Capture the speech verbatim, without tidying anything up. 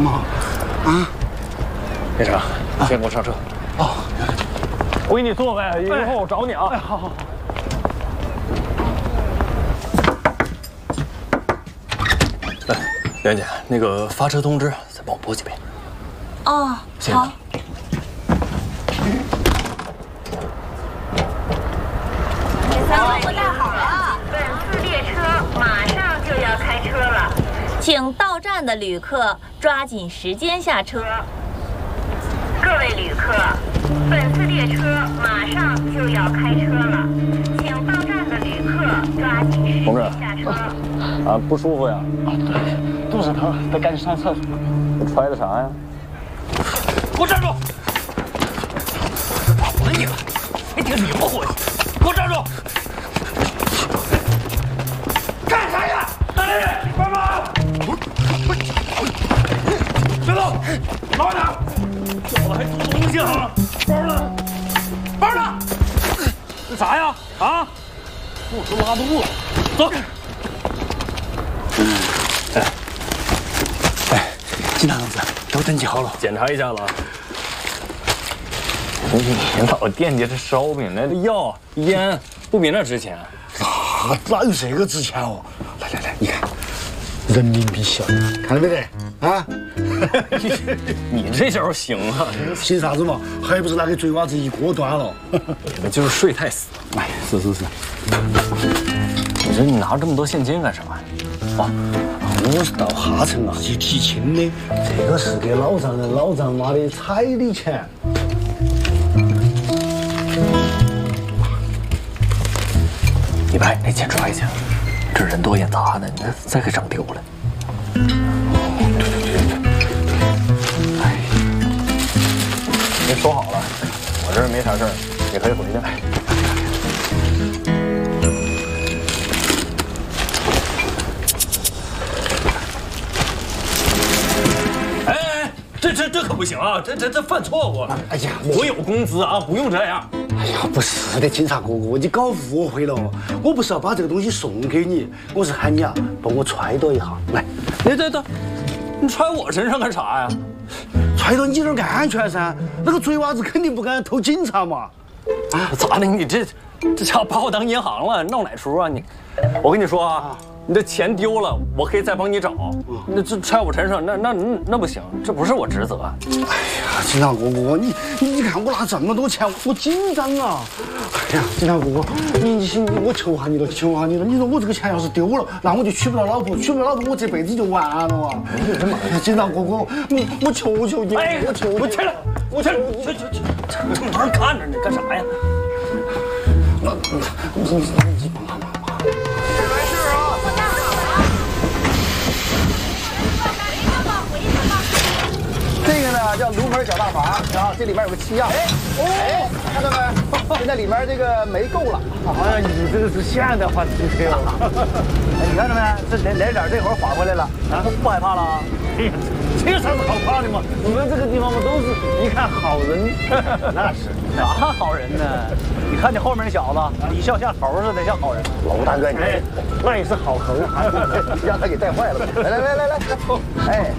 嘛？啊？ 连长，先给我上车。 哦， 我给你座位，一会儿我找你啊。 哎，好好。 哎，袁姐，那个发车通知，再帮我播几遍。 哦，好。 三位不大好了，本次列车马上就要开车了，请到站的旅客抓紧时间下车。各位旅客，本次列车马上就要开车了，请到站的旅客抓紧时间下车。 啊，不舒服呀？ 啊，对，肚子疼，得赶紧上厕所。 揣的啥呀？ 给我站住！我问你了，还顶你不回？给我站住！干啥呀？大人，帮忙！别动，老实点。小子还偷东西啊！包呢？包呢？这啥呀？啊？我是拉肚子。走。 哎， 哎，警察同志，都登记好了， 检查一下了。你老惦记这烧饼，那药烟不比那值钱？ 啊，哪有这个值钱哦？来来来，你看，人民币小，看到没得？啊？ 你这招行啊！ 行啥子嘛？还不是拿给嘴娃子一锅端了？ 你们就是睡太死了。 哎，是是是。 你说你拿这么多现金干啥呀？ 啊，我是到哈城啊去提亲的，这个是给老丈人、老丈妈的彩礼钱。 你把那钱揣去，这人多眼杂的，你再给整丢了。对对对对对。哎，您收好了，我这儿没啥事儿，你可以回去。 哎哎，这这这可不行啊！这这这犯错误。 哎呀， 我有工资啊，不用这样。 哎呀，不是的，警察哥哥，你搞误会了。我不是要把这个东西送给你，我是喊你啊，帮我揣到一下。来， 等等等，你揣我身上干啥呀？ 揣到你这儿安全噻。那个嘴娃子肯定不敢偷警察嘛。 啊，咋的？你这这家伙把我当银行了？闹哪出啊你？我跟你说啊。你这钱丢了，我可以再帮你找。那这揣我身上，那那那那不行，这不是我职责。 哎呀，警察哥哥，你你看我拿这么多钱，我紧张啊！哎呀，警察哥哥，你你我求下你了，求下你了！你说我这个钱要是丢了，那我就娶不到老婆，娶不到老婆，我这辈子就完了啊！哎呀，警察哥哥，我我求求你， 哎， 我求我去了，我去了，去去去，正忙看着呢，干啥呀？ 你你你帮帮忙。 这个呢叫炉门小大房啊，这里面有个气样，哎，哎，看到没？现在里面这个煤够了。 哎呀，你这个是现代化机器哦！ 哎，你看到没？这连连点这会儿缓回来了，啊，不害怕了啊？ 哎呀，这有啥子好怕的嘛？我们这个地方嘛都是一看好人。 那是哪好人呢？你看你后面那小子，你笑像猴似的，像好人。 老大哥，你那也是好猴， 让他给带坏了。来来来来来，哎。